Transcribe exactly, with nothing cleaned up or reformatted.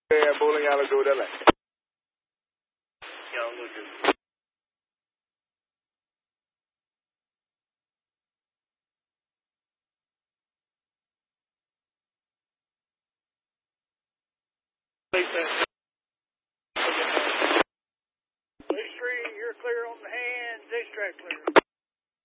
bowling alley go that way. You're clear on the hands, extract clear.